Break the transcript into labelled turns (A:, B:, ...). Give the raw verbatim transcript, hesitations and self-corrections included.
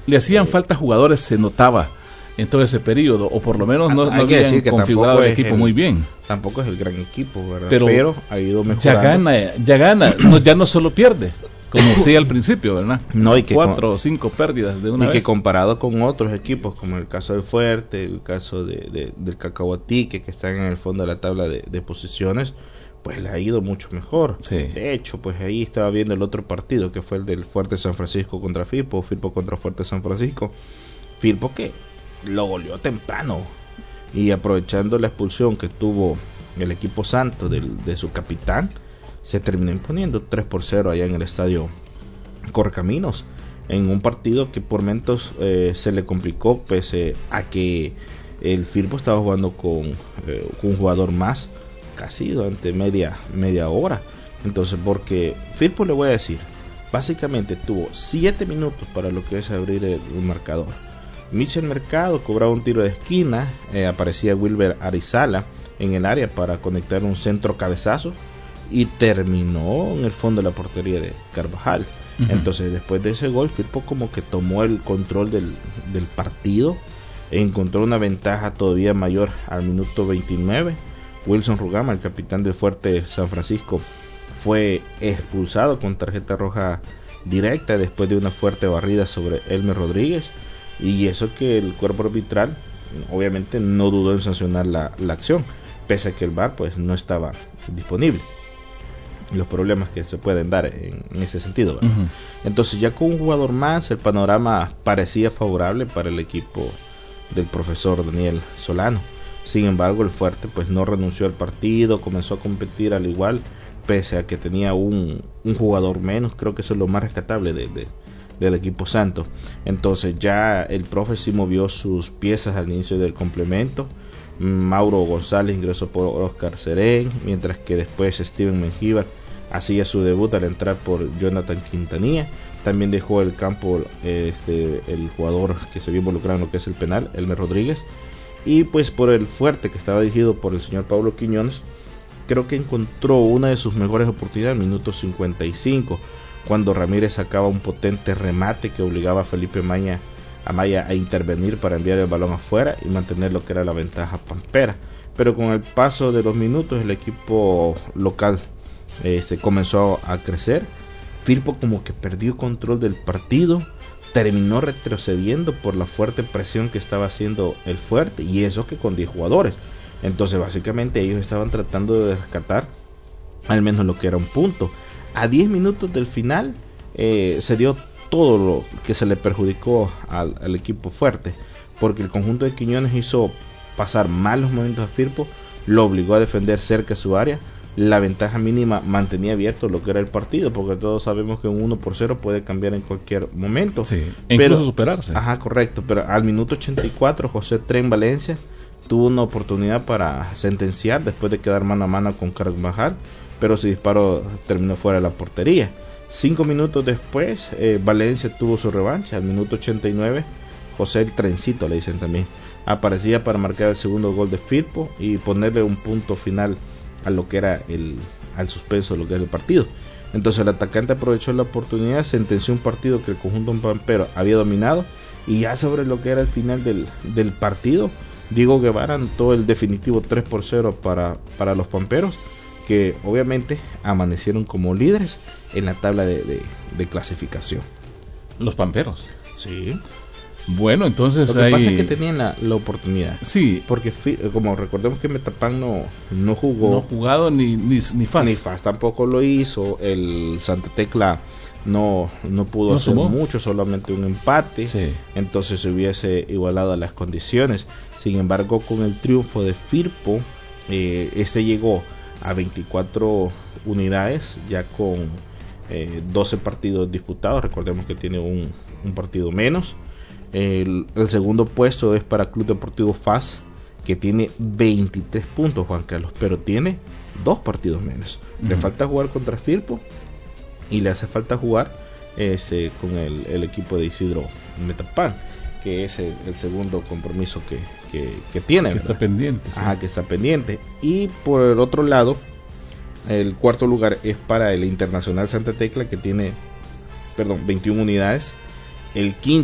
A: le hacían sí. falta jugadores, se notaba en todo ese periodo, o por lo menos no, no habían configurado el equipo el, muy bien.
B: Tampoco es el gran equipo, ¿verdad?
A: Pero,
B: Pero ha ido mejorando.
A: Ya gana, ya gana, no, ya no solo pierde, como decía al principio, ¿verdad?
B: No, y que
A: cuatro
B: con,
A: o cinco pérdidas de una
B: y
A: vez.
B: Y que comparado con otros equipos, como el caso del Fuerte, el caso de, de, del Cacahuatique, que están en el fondo de la tabla de, de posiciones, pues le ha ido mucho mejor.
A: Sí.
B: De hecho, pues ahí estaba viendo el otro partido, que fue el del Fuerte San Francisco contra Firpo, Firpo contra Fuerte San Francisco. Firpo que lo goleó temprano, y aprovechando la expulsión que tuvo el equipo santo del, de su capitán, se terminó imponiendo tres por cero allá en el estadio Correcaminos, en un partido que por momentos eh, se le complicó, pese a que el Firpo estaba jugando con, eh, con un jugador más, casi durante media, media hora. Entonces, porque Firpo, le voy a decir, básicamente tuvo siete minutos para lo que es abrir el, el marcador. Michel Mercado cobraba un tiro de esquina, eh, aparecía Wilber Arizala en el área para conectar un centro cabezazo, y terminó en el fondo de la portería de Carvajal. Uh-huh. Entonces, después de ese gol, Firpo como que tomó el control del, del partido, encontró una ventaja todavía mayor al minuto veintinueve. Wilson Rugama, el capitán del Fuerte San Francisco, fue expulsado con tarjeta roja directa después de una fuerte barrida sobre Elmer Rodríguez, y eso que el cuerpo arbitral obviamente no dudó en sancionar la, la acción, pese a que el V A R pues no estaba disponible. Los problemas que se pueden dar en, en ese sentido, ¿verdad? Uh-huh. Entonces, ya con un jugador más, el panorama parecía favorable para el equipo del profesor Daniel Solano. Sin embargo, el Fuerte pues no renunció al partido, comenzó a competir al igual, pese a que tenía un, un jugador menos. Creo que eso es lo más rescatable de, de, del equipo santo. Entonces, ya el profe sí movió sus piezas al inicio del complemento. Mauro González ingresó por Oscar Serén, mientras que después Steven Mengíbar hacía su debut al entrar por Jonathan Quintanilla. También dejó el campo este, el jugador que se vio involucrado en lo que es el penal, Elmer Rodríguez. Y pues por el Fuerte, que estaba dirigido por el señor Pablo Quiñones, creo que encontró una de sus mejores oportunidades, minuto cincuenta y cinco, cuando Ramírez sacaba un potente remate que obligaba a Felipe Maya a Maya a intervenir para enviar el balón afuera y mantener lo que era la ventaja pampera. Pero con el paso de los minutos, el equipo local eh, se comenzó a crecer. Firpo como que perdió control del partido, terminó retrocediendo por la fuerte presión que estaba haciendo el Fuerte, y eso que con diez jugadores. Entonces básicamente ellos estaban tratando de rescatar al menos lo que era un punto. A diez minutos del final eh, se dio todo lo que se le perjudicó al, al equipo Fuerte, porque el conjunto de Quiñones hizo pasar malos momentos a Firpo, lo obligó a defender cerca de su área. La ventaja mínima mantenía abierto lo que era el partido, porque todos sabemos que un uno por cero puede cambiar en cualquier momento.
A: Sí,
B: pero,
A: incluso superarse.
B: Ajá, correcto, pero al minuto ochenta y cuatro José Tren Valencia tuvo una oportunidad para sentenciar después de quedar mano a mano con Carvajal, pero su disparo terminó fuera de la portería. Cinco minutos después, eh, Valencia tuvo su revancha. Al minuto ochenta y nueve, José el Trencito, le dicen también, aparecía para marcar el segundo gol de Firpo y ponerle un punto final a lo que era el al suspenso de lo que era el partido. Entonces el atacante aprovechó la oportunidad, sentenció un partido que el conjunto pampero había dominado, y ya sobre lo que era el final del, del partido, Diego Guevara anotó el definitivo tres por cero para, para los pamperos, que obviamente amanecieron como líderes en la tabla de, de, de clasificación.
A: Los pamperos.
B: Sí.
A: Bueno, entonces
B: lo que
A: hay...
B: pasa es que tenían la, la oportunidad.
A: Sí.
B: Porque como recordemos que Metapan no, no jugó.
A: No ha jugado ni, ni, ni F A S.
B: Ni F A S tampoco lo hizo. El Santa Tecla no, no pudo
A: no
B: hacer
A: sumó.
B: mucho, solamente un empate.
A: Sí.
B: Entonces se hubiese igualado a las condiciones. Sin embargo, con el triunfo de Firpo, eh, este llegó a veinticuatro unidades, ya con eh, doce partidos disputados. Recordemos que tiene un, un partido menos. El, el segundo puesto es para Club Deportivo F A S, que tiene veintitrés puntos, Juan Carlos, pero tiene dos partidos menos. Uh-huh. Le falta jugar contra Firpo y le hace falta jugar ese, con el, el equipo de Isidro Metapan, que es el, el segundo compromiso que, que, que tiene,
A: que
B: ¿verdad?
A: está pendiente. Sí.
B: Ajá, que está pendiente. Y por el otro lado, el cuarto lugar es para el Internacional Santa Tecla, que tiene, perdón, veintiuna unidades. El quinto